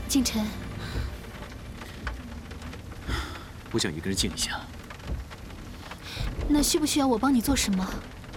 景晨， 我想一个人静一下。 那需不需要我帮你做什么？